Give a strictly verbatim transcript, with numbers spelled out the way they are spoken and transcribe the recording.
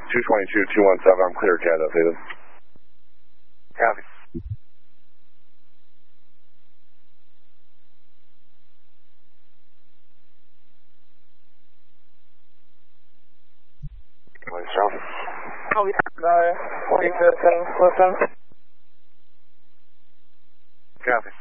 two twenty-two, two one seven, I'm clear, Cat updated. Copy. Oh, yeah, no, we listen, listen. Copy.